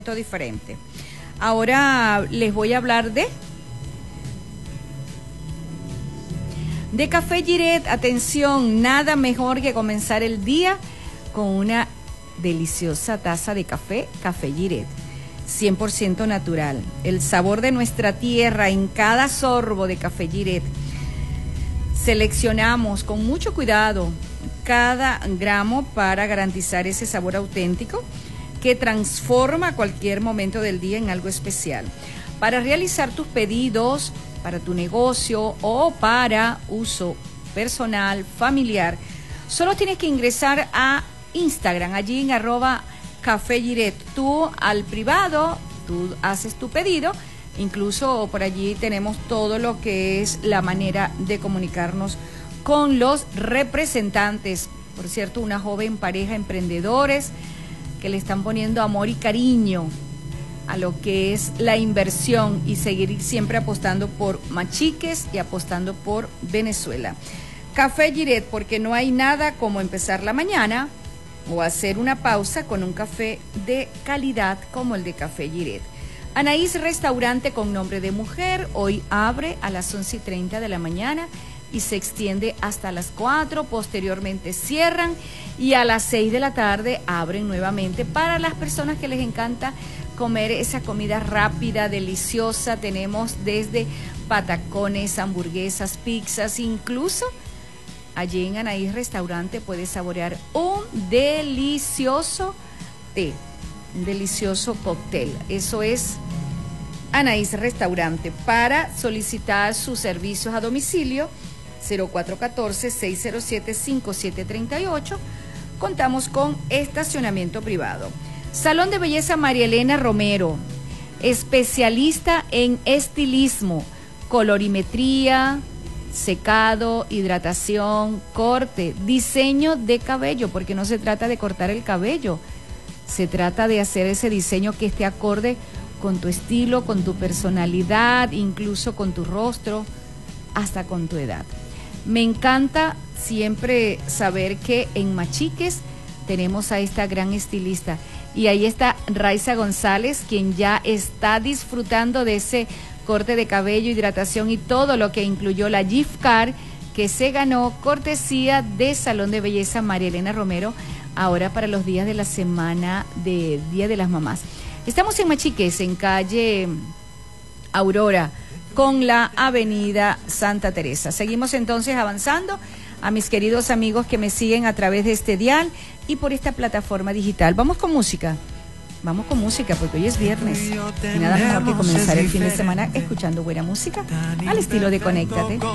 Diferente. Ahora les voy a hablar de Café Giret. Atención, nada mejor que comenzar el día con una deliciosa taza de café Giret, 100% natural. El sabor de nuestra tierra en cada sorbo de Café Giret. Seleccionamos con mucho cuidado cada gramo para garantizar ese sabor auténtico que transforma cualquier momento del día en algo especial. Para realizar tus pedidos para tu negocio o para uso personal, familiar, solo tienes que ingresar a Instagram, allí en @cafegiret. Tú al privado, tú haces tu pedido, incluso por allí tenemos todo lo que es la manera de comunicarnos con los representantes. Por cierto, una joven pareja emprendedores que le están poniendo amor y cariño a lo que es la inversión y seguir siempre apostando por Machiques y apostando por Venezuela. Café Giret, porque no hay nada como empezar la mañana o hacer una pausa con un café de calidad como el de Café Giret. Anaís Restaurante con nombre de mujer, hoy abre a las 11:30 de la mañana y se extiende hasta las 4, posteriormente cierran y a las 6 de la tarde abren nuevamente para las personas que les encanta comer esa comida rápida, deliciosa. Tenemos desde patacones, hamburguesas, pizzas, incluso allí en Anaís Restaurante puedes saborear un delicioso té, un delicioso cóctel. Eso es Anaís Restaurante. Para solicitar sus servicios a domicilio, 0414-607-5738. Contamos con estacionamiento privado. Salón de Belleza María Elena Romero, especialista en estilismo, colorimetría, secado, hidratación, corte, diseño de cabello, porque no se trata de cortar el cabello, se trata de hacer ese diseño que esté acorde con tu estilo, con tu personalidad, incluso con tu rostro, hasta con tu edad. Me encanta siempre saber que en Machiques tenemos a esta gran estilista y ahí está Raiza González, quien ya está disfrutando de ese corte de cabello, hidratación y todo lo que incluyó la gift card que se ganó cortesía de Salón de Belleza María Elena Romero, ahora para los días de la semana de Día de las Mamás. Estamos en Machiques, en calle Aurora, con la avenida Santa Teresa. Seguimos entonces avanzando. A mis queridos amigos que me siguen a través de este dial y por esta plataforma digital. Vamos con música porque hoy es viernes y nada mejor que comenzar el fin de semana escuchando buena música al estilo de Conéctate.